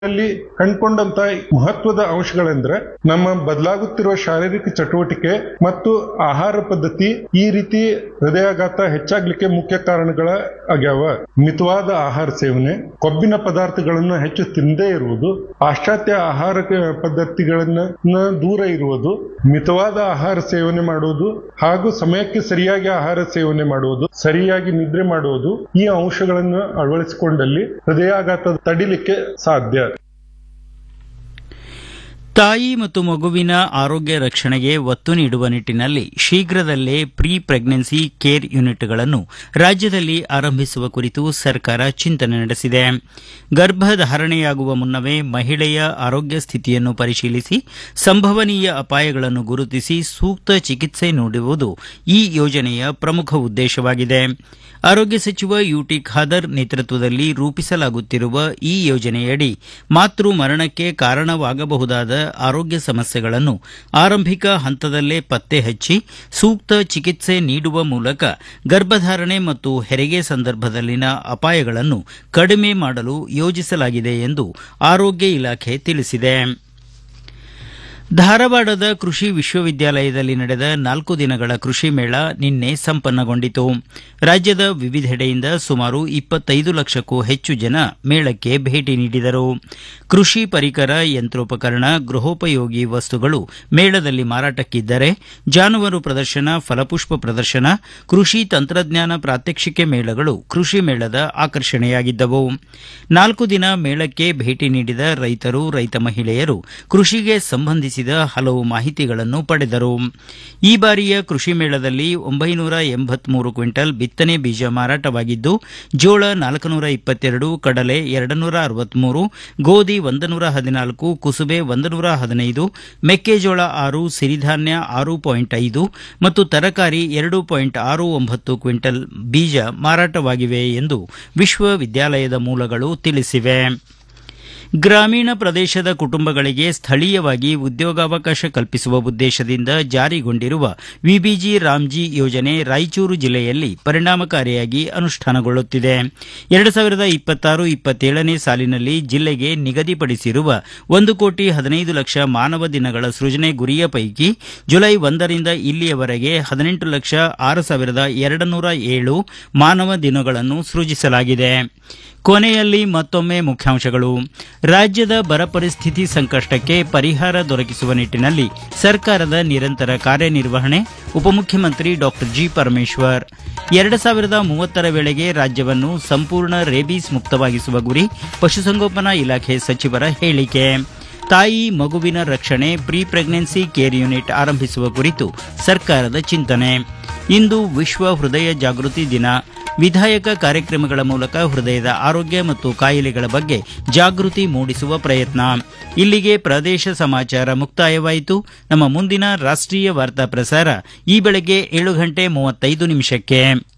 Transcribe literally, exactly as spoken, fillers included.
ಅಲ್ಲಿ ಕಂಡುಕೊಂಡಂತ ಮಹತ್ವದ ಅಂಶಗಳೆಂದ್ರೆ ನಮ್ಮ ಬದಲಾಗುತ್ತಿರುವ ಶಾರೀರಿಕ ಚಟುವಟಿಕೆ ಮತ್ತು ಆಹಾರ ಪದ್ಧತಿ ಈ ರೀತಿ ಹೃದಯಾಘಾತ ಹೆಚ್ಚಾಗ್ಲಿಕ್ಕೆ ಮುಖ್ಯ ಕಾರಣಗಳ ಆಗ್ಯಾವ. ಮಿತವಾದ ಆಹಾರ ಸೇವನೆ, ಕೊಬ್ಬಿನ ಪದಾರ್ಥಗಳನ್ನು ಹೆಚ್ಚು ತಿನ್ನದೇ ಇರುವುದು, ಪಾಶ್ಚಾತ್ಯ ಆಹಾರ ಪದ್ಧತಿಗಳನ್ನ ದೂರ ಇರುವುದು, ಮಿತವಾದ ಆಹಾರ ಸೇವನೆ ಮಾಡುವುದು ಹಾಗೂ ಸಮಯಕ್ಕೆ ಸರಿಯಾಗಿ ಆಹಾರ ಸೇವನೆ ಮಾಡುವುದು, ಸರಿಯಾಗಿ ನಿದ್ರೆ ಮಾಡುವುದು ಈ ಅಂಶಗಳನ್ನು ಅಳವಡಿಸಿಕೊಂಡಲ್ಲಿ ಹೃದಯಾಘಾತ ತಡಿಲಿಕ್ಕೆ ಸಾಧ್ಯ. ತಾಯಿ ಮತ್ತು ಮಗುವಿನ ಆರೋಗ್ಯ ರಕ್ಷಣೆಗೆ ಒತ್ತು ನೀಡುವ ನಿಟ್ಟಿನಲ್ಲಿ ಶೀಘ್ರದಲ್ಲೇ ಪ್ರೀ ಪ್ರೆಗ್ನೆನ್ಸಿ ಕೇರ್ ಯೂನಿಟ್ಗಳನ್ನು ರಾಜ್ಯದಲ್ಲಿ ಆರಂಭಿಸುವ ಕುರಿತು ಸರ್ಕಾರ ಚಿಂತನೆ ನಡೆಸಿದೆ. ಗರ್ಭಧಾರಣೆಯಾಗುವ ಮುನ್ನವೇ ಮಹಿಳೆಯ ಆರೋಗ್ಯ ಸ್ಥಿತಿಯನ್ನು ಪರಿಶೀಲಿಸಿ ಸಂಭವನೀಯ ಅಪಾಯಗಳನ್ನು ಗುರುತಿಸಿ ಸೂಕ್ತ ಚಿಕಿತ್ಸೆ ನೀಡುವುದು ಈ ಯೋಜನೆಯ ಪ್ರಮುಖ ಉದ್ದೇಶವಾಗಿದೆ. ಆರೋಗ್ಯ ಸಚಿವ ಯುಟಿ ಖಾದರ್ ನೇತೃತ್ವದಲ್ಲಿ ರೂಪಿಸಲಾಗುತ್ತಿರುವ ಈ ಯೋಜನೆಯಡಿ ಮಾತೃ ಮರಣಕ್ಕೆ ಕಾರಣವಾಗಬಹುದಾದ ಆರೋಗ್ಯ ಸಮಸ್ಯೆಗಳನ್ನು ಆರಂಭಿಕ ಹಂತದಲ್ಲೇ ಪತ್ತೆ ಹಚ್ಚಿ ಸೂಕ್ತ ಚಿಕಿತ್ಸೆ ನೀಡುವ ಮೂಲಕ ಗರ್ಭಧಾರಣೆ ಮತ್ತು ಹೆರಿಗೆ ಸಂದರ್ಭದಲ್ಲಿನ ಅಪಾಯಗಳನ್ನು ಕಡಿಮೆ ಮಾಡಲು ಯೋಜಿಸಲಾಗಿದೆ ಎಂದು ಆರೋಗ್ಯ ಇಲಾಖೆ ತಿಳಿಸಿದೆ. ಧಾರವಾಡದ ಕೃಷಿ ವಿಶ್ವವಿದ್ಯಾಲಯದಲ್ಲಿ ನಡೆದ ನಾಲ್ಕು ದಿನಗಳ ಕೃಷಿ ಮೇಳ ನಿನ್ನೆ ಸಂಪನ್ನಗೊಂಡಿತು. ರಾಜ್ಯದ ವಿವಿಧೆಡೆಯಿಂದ ಸುಮಾರು ಇಪ್ಪತ್ತೈದು ಲಕ್ಷಕ್ಕೂ ಹೆಚ್ಚು ಜನ ಮೇಳಕ್ಕೆ ಭೇಟಿ ನೀಡಿದರು. ಕೃಷಿ ಪರಿಕರ, ಯಂತ್ರೋಪಕರಣ, ಗೃಹೋಪಯೋಗಿ ವಸ್ತುಗಳು ಮೇಳದಲ್ಲಿ ಮಾರಾಟಕ್ಕಿದ್ದರೆ ಜಾನುವಾರು ಪ್ರದರ್ಶನ, ಫಲಪುಷ್ಪ ಪ್ರದರ್ಶನ, ಕೃಷಿ ತಂತ್ರಜ್ಞಾನ ಪ್ರಾತ್ಯಕ್ಷಿಕೆ ಮೇಳಗಳು ಕೃಷಿ ಮೇಳದ ಆಕರ್ಷಣೆಯಾಗಿದ್ದವು. ನಾಲ್ಕು ದಿನ ಮೇಳಕ್ಕೆ ಭೇಟಿ ನೀಡಿದ ರೈತರು, ರೈತ ಮಹಿಳೆಯರು ಕೃಷಿಗೆ ಸಂಬಂಧಿಸಿದ ಹಲವು ಮಾಹಿತಿಗಳನ್ನು ಪಡೆದರು. ಈ ಬಾರಿಯ ಕೃಷಿ ಮೇಳದಲ್ಲಿ ಒಂಬೈನೂರ ಎಂಬತ್ಮೂರು ಕ್ವಿಂಟಲ್ ಬಿತ್ತನೆ ಬೀಜ ಮಾರಾಟವಾಗಿದ್ದು, ಜೋಳ ನಾಲ್ಕುನೂರ ಇಪ್ಪತ್ತೆರಡು, ಕಡಲೆ ಎರಡು ನೂರ ಅರವತ್ಮೂರು, ಗೋಧಿ ಒಂದು ನೂರ ಹದಿನಾಲ್ಕು, ಕುಸುಬೆ ಒಂದು ನೂರ ಹದಿನೈದು, ಮೆಕ್ಕೆಜೋಳ ಆರು, ಸಿರಿಧಾನ್ಯ ಆರು ಪಾಯಿಂಟ್ ಐದು ಮತ್ತು ತರಕಾರಿ ಎರಡು ಪಾಯಿಂಟ್ ಆರು ಒಂಬತ್ತು ಕ್ವಿಂಟಲ್ ಬೀಜ ಮಾರಾಟವಾಗಿವೆ ಎಂದು ವಿಶ್ವವಿದ್ಯಾಲಯದ ಮೂಲಗಳು ತಿಳಿಸಿವೆ. ಗ್ರಾಮೀಣ ಪ್ರದೇಶದ ಕುಟುಂಬಗಳಿಗೆ ಸ್ಥಳೀಯವಾಗಿ ಉದ್ಯೋಗಾವಕಾಶ ಕಲ್ಪಿಸುವ ಉದ್ದೇಶದಿಂದ ಜಾರಿಗೊಂಡಿರುವ ವಿಬಿಜಿ ರಾಮ್ಜಿ ಯೋಜನೆ ರಾಯಚೂರು ಜಿಲ್ಲೆಯಲ್ಲಿ ಪರಿಣಾಮಕಾರಿಯಾಗಿ ಅನುಷ್ಠಾನಗೊಳ್ಳುತ್ತಿದೆ. ಎರಡು ಸಾವಿರದ ಇಪ್ಪತ್ತಾರು ಇಪ್ಪತ್ತೇಳನೇ ಸಾಲಿನಲ್ಲಿ ಜಿಲ್ಲೆಗೆ ನಿಗದಿಪಡಿಸಿರುವ ಒಂದು ಕೋಟಿ ಹದಿನೈದು ಲಕ್ಷ ಮಾನವ ದಿನಗಳ ಸೃಜನೆ ಗುರಿಯ ಪೈಕಿ ಜುಲೈ ಒಂದರಿಂದ ಇಲ್ಲಿಯವರೆಗೆ ಹದಿನೆಂಟು ಲಕ್ಷ ಆರು ಸಾವಿರದ ಎರಡು ನೂರ ಏಳು ಮಾನವ ದಿನಗಳನ್ನು ಸೃಜಿಸಲಾಗಿದೆ. ಕೊನೆಯಲ್ಲಿ ಮತ್ತೊಮ್ಮೆ ಮುಖ್ಯಾಂಶಗಳು. ರಾಜ್ಯದ ಬರ ಪರಿಸ್ಥಿತಿ ಸಂಕಷ್ಟಕ್ಕೆ ಪರಿಹಾರ ದೊರಕಿಸುವ ನಿಟ್ಟಿನಲ್ಲಿ ಸರ್ಕಾರದ ನಿರಂತರ ಕಾರ್ಯನಿರ್ವಹಣೆ, ಉಪಮುಖ್ಯಮಂತ್ರಿ ಡಾಕ್ಟರ್ ಜಿ ಪರಮೇಶ್ವರ್. ಎರಡು ಸಾವಿರದ ಮೂವತ್ತರ ವೇಳೆಗೆ ರಾಜ್ಯವನ್ನು ಸಂಪೂರ್ಣ ರೇಬೀಸ್ ಮುಕ್ತವಾಗಿಸುವ ಗುರಿ, ಪಶುಸಂಗೋಪನಾ ಇಲಾಖೆ ಸಚಿವರ ಹೇಳಿಕೆ. ತಾಯಿ ಮಗುವಿನ ರಕ್ಷಣೆ, ಪ್ರೀ ಪ್ರೆಗ್ನೆನ್ಸಿ ಕೇರ್ ಯೂನಿಟ್ ಆರಂಭಿಸುವ ಕುರಿತು ಸರ್ಕಾರದ ಚಿಂತನೆ. ಇಂದು ವಿಶ್ವ ಹೃದಯ ಜಾಗೃತಿ ದಿನ. ವಿಧಾಯಕ ಕಾರ್ಯಕ್ರಮಗಳ ಮೂಲಕ ಹೃದಯದ ಆರೋಗ್ಯ ಮತ್ತು ಕಾಯಿಲೆಗಳ ಬಗ್ಗೆ ಜಾಗೃತಿ ಮೂಡಿಸುವ ಪ್ರಯತ್ನ. ಇಲ್ಲಿಗೆ ಪ್ರದೇಶ ಸಮಾಚಾರ ಮುಕ್ತಾಯವಾಯಿತು. ನಮ್ಮ ಮುಂದಿನ ರಾಷ್ಟ್ರೀಯ ವಾರ್ತಾ ಪ್ರಸಾರ ಈ ಬೆಳಗ್ಗೆ ಏಳು ಗಂಟೆ ಮೂವತ್ತೈದು ನಿಮಿಷಕ್ಕೆ.